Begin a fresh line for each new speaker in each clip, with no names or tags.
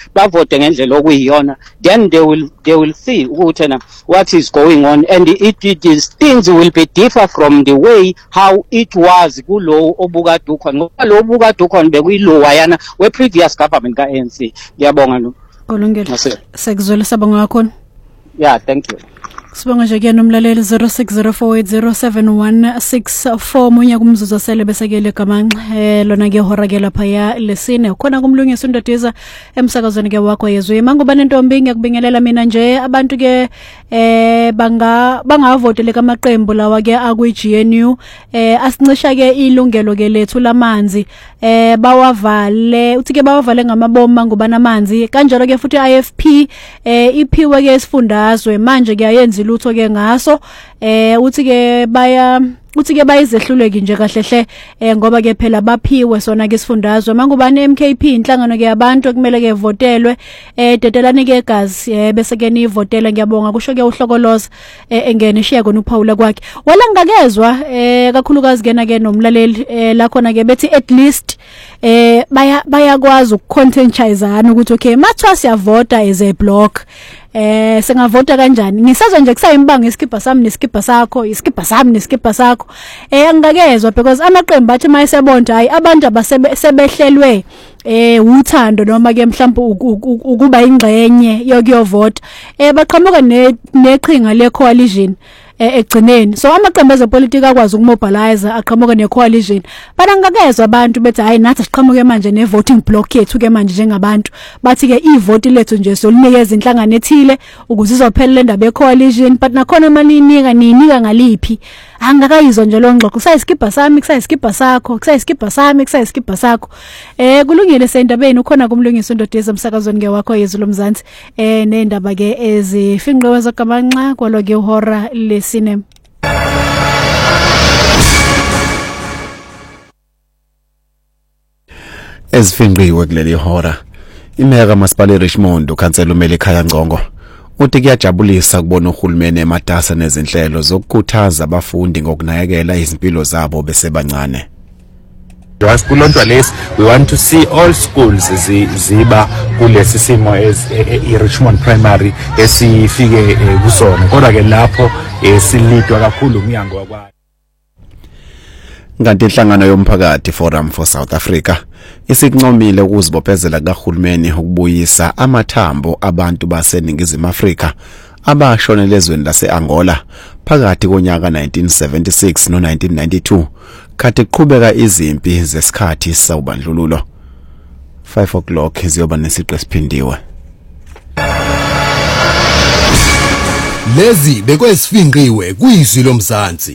bavote ngendlela okuyiyona, then they will see ukuthi what is going on, and things will be differ from the way how it was kulo obukade ukhona, ngoba lo obukade ukhona bekuyilowa yana we previous government ka ANC. Ngiyabonga lo.
Kolungela. Sekuzwela sabonga kakhulu.
Yeah, thank you.
Sibonga nje ke nomlaleli 0604807164 munya kumzuzu sele besekele gamanxe lona ke hora ke lapha ya lesine khona kumlungisa undodeza emsakazweni ke wakho yezwe mangoba nentombi ngiyakubingelela mina nje abantu ke bangavotele kamaqembu lawa ke akwi-GNU asincisha ke ilungelo ke lethu lamanzi bawavale uthi ke bawavale ngamabomu mangoba namanzi kanjalo ke futhi IFP iphiwe ke isifundazwe manje kuyayenza lutho ke ngaso uthi ke bayizehluleki nje kahlehle ngoba ke phela baphiwe sona ke sifundazwe mangubani MKP inhlangano ke abantu kumele ke votelwe dedelani ke gazi bese ke nivotela. Ngiyabonga kusho ke uhlokoloza engene shiya kona uPaula kwakhe wala ngakezwa kakhulukazi kena ke nomlaleli la khona ke bethi at least bayakwazi ukucontentizeana ukuthi okay mathwa siyavota as a block singavota kanjani ngisazwe nje kusayimibanga iskipha sami neskipha sakho iskipha sami neskipha sakho angakezwa because amaqembu athi mayesebonda hayi abantu abasebehlelwe uthando noma ke mhlawumbe ukuba ingxenye yokuyovota baqhamuka neqhinga le coalition egcineni so amaqembu ezepolitika akwazi ukumobilize aqhamuka necoalition banangakezwa abantu bethi hayi nathi siqhamuke manje nevoting block yethu ke manje njengabantu bathi ke ivote lethu nje solinikeza inhlangano ethile ukuze izophelela indaba yecoalition but nakhona malinika ngaliphi angakayizwa nje lo ngxoxo kusayiskipha sami kusayiskipha sakho kusayiskipha sami kusayiskipha sakho kulungile sendabeni ukhona kumlungisa undodeza emsakazweni ke wakho yezwe lomzansi nendaba ke ezifinqiwe zogamanxa kwalo ke uhora lesine.
Ezifinqiwe kuleli hora imeya kaMasipala Richmond ukhansela umele ekhaya Ngcongo uthi kuyajabulisa kubona uhulumeni ematasa nezinhlelo zokukhuthaza abafundi ngokunakekela izimpilo zabo besebancane.
Kulonto lesi we want to see all schools ziba kulesi simo Richmond Primary esifike kusona kodwa ke lapho silidwa kakhulu umnyango wakwayo.
Kanti inhlangano yomphakathi Forum for South Africa isincomile ukuzibophezela kahulumeni ukubuyisa amathambo abantu baseningizimu Afrika abashonele ezweni lase-Angola phakathi konyaka 1976 no-1992 kade kuqhubeka izimpi zesikhathi sawubandlululo. 5 o'clock ziyoba nesiqu esiphindiwe.
Lezi bekwesifinqiwe kuyizwi lomzansi.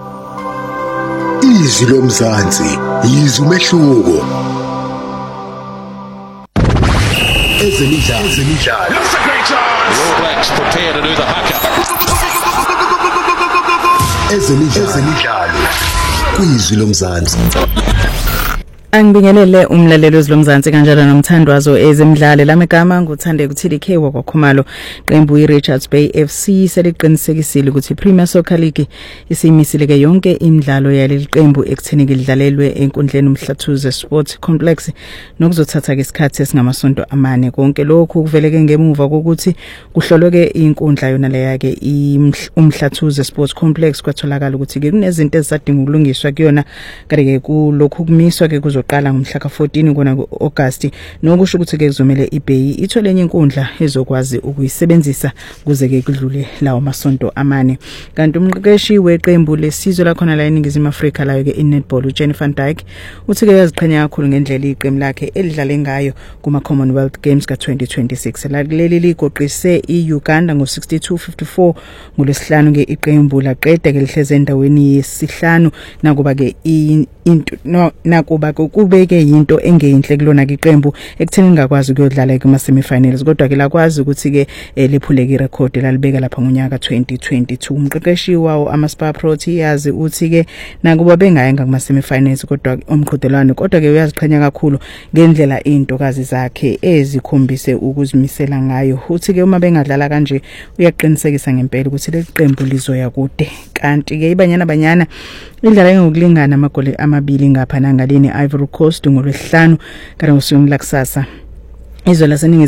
Izwi lomzansi yizwi umehluko. Ezemidlalo.
All Blacks prepare to do the haka.
Ezemidlalo. Kuyizwi lomzansi.
Angibingelele umlaleli wezilomzansi kanjalo nomthandwazo ezemidlalo lamagama nguthande kuTD K wakwaKhumalo qembu iRichards Bay FC seliqinisekisile ukuthi Premier Soccer League isimisile ke yonke imidlalo yaleli qembu ekutheni lidlalelwe enkundleni uMhlathuze Sports Complex nokuzothatha ke isikhathi esingamasonto amane konke lokhu kuveleke ngemuva kokuthi kuhlolwe ke inkundla yona leya ke uMhlathuze Sports Complex kwatholakala ukuthi ke kunezinto ezisadinga ukulungiswa kuyona kade ke kulokhu kumiswa ke qala ngomhla ka14 kona ngoAugust nokusho ukuthi ke kuzomela iBay ithole enye inkundla ezokwazi ukuyisebenzisa kuze ke kudlule lawo masonto amane. Kanti umqeqeshi weqembu lesizwe lakhona la eNingizimu Afrika layo ke iNetball uJennifer van Dijk uthi ke yaziqhenya kakhulu ngendlela iqembu lakhe elidlale ngayo kuma Commonwealth Games ka2026 leli ligoqise iUganda ngo62-54 ngolesihlanu ke iqembu laqeda ke lihleze endaweni yesihlanu nakuba ke nakuba kubeke into engeyinhle kulona ke iqembu ekutheni ngakwazi ukuyodlala kuma semifinals kodwa ke lakwazi ukuthi ke liphuleke irecord lalibeka lapha ngonyaka 2022. Umqeqeshi wawo amaSpar Proteas uthi ke nakuba bengayanga kuma semifinals kodwa umqhudelwano kodwa ke uyaziqhenya kakhulu ngendlela intokazi zakhe ezikhombise ukuzimisela ngayo. Uthi ke uma bengadlala kanje uyaqinisekisa ngempela ukuthi leqembu lizoya kude. Kanti ke ibanyana idlala ngokulingana amagoli amabili ngapha nangaleni Ivory Coast ngolwesihlanu kana usuku lakusasa izwe laseningizimu